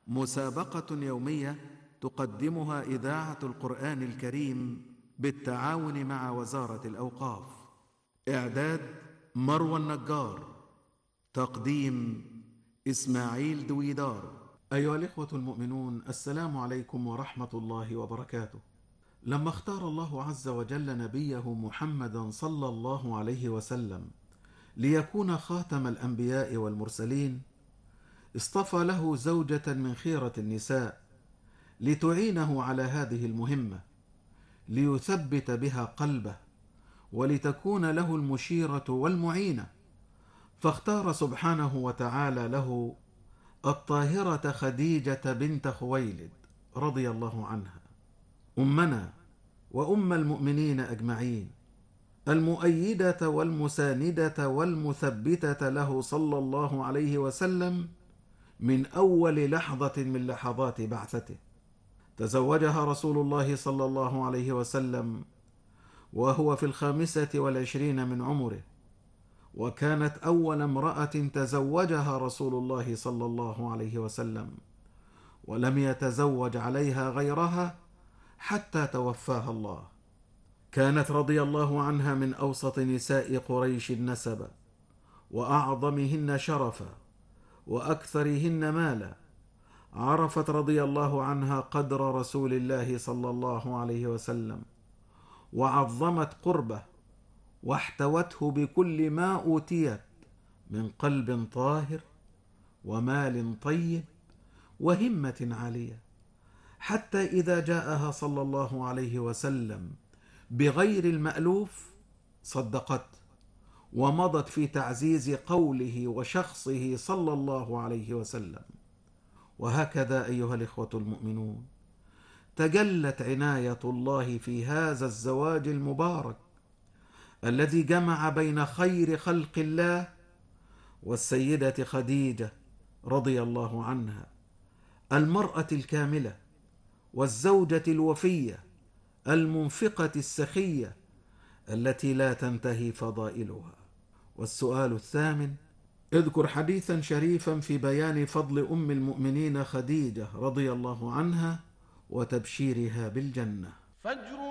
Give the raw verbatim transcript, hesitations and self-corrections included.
مسابقة يومية تقدمها إذاعة القرآن الكريم بالتعاون مع وزارة الأوقاف. إعداد مروى النجار، تقديم إسماعيل دويدار. أيها الإخوة المؤمنون، السلام عليكم ورحمة الله وبركاته. لما اختار الله عز وجل نبيه محمدا صلى الله عليه وسلم ليكون خاتم الأنبياء والمرسلين، اصطفى له زوجة من خيرة النساء لتعينه على هذه المهمة، ليثبت بها قلبه ولتكون له المشيرة والمعينة، فاختار سبحانه وتعالى له الطاهرة خديجة بنت خويلد رضي الله عنها، أمنا وأم المؤمنين أجمعين، المؤيدة والمساندة والمثبتة له صلى الله عليه وسلم من أول لحظة من لحظات بعثته. تزوجها رسول الله صلى الله عليه وسلم وهو في الخامسة والعشرين من عمره، وكانت أول امرأة تزوجها رسول الله صلى الله عليه وسلم، ولم يتزوج عليها غيرها حتى توفاها الله. كانت رضي الله عنها من أوسط نساء قريش نسبا، وأعظمهن شرفا، وأكثرهن مالا. عرفت رضي الله عنها قدر رسول الله صلى الله عليه وسلم، وعظمت قربه، واحتوته بكل ما أوتيت من قلب طاهر ومال طيب وهمة عالية، حتى إذا جاءها صلى الله عليه وسلم بغير المألوف صدقته، ومضت في تعزيز قوله وشخصه صلى الله عليه وسلم. وهكذا أيها الإخوة المؤمنون، تجلت عناية الله في هذا الزواج المبارك الذي جمع بين خير خلق الله والسيدة خديجة رضي الله عنها، المرأة الكاملة والزوجة الوفية المنفقة السخية التي لا تنتهي فضائلها. والسؤال الثامن: اذكر حديثا شريفا في بيان فضل أم المؤمنين خديجة رضي الله عنها وتبشيرها بالجنة. فجر